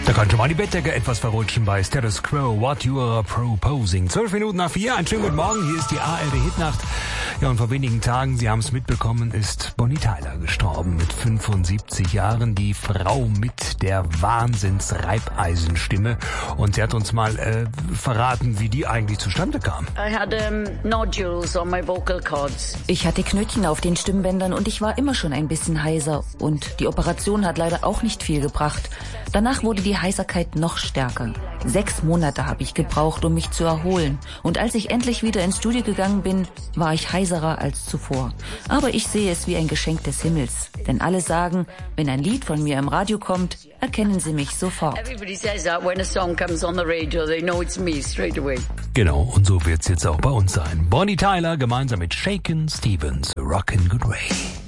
Da kann schon mal die Bettdecke etwas verrutschen bei Status Quo, What You Are Proposing. 12:12, einen schönen guten Morgen, hier ist die ARD-Hitnacht. Ja, und vor wenigen Tagen, Sie haben es mitbekommen, ist Bonnie Tyler gestorben mit 75 Jahren. Die Frau mit der Wahnsinns-Reibeisenstimme. Und sie hat uns mal verraten, wie die eigentlich zustande kam. I had nodules on my vocal cords. Ich hatte Knötchen auf den Stimmbändern und ich war immer schon ein bisschen heiser. Und die Operation hat leider auch nicht viel gebracht. Danach wurde die Heiserkeit noch stärker. 6 Monate habe ich gebraucht, um mich zu erholen. Und als ich endlich wieder ins Studio gegangen bin, war ich heiserer als zuvor. Aber ich sehe es wie ein Geschenk des Himmels. Denn alle sagen, wenn ein Lied von mir im Radio kommt, erkennen sie mich sofort. Everybody says that when a song comes on the radio, they know it's me straight away. Genau, und so wird's jetzt auch bei uns sein. Bonnie Tyler gemeinsam mit Shakin' Stevens, Rockin' Good Way.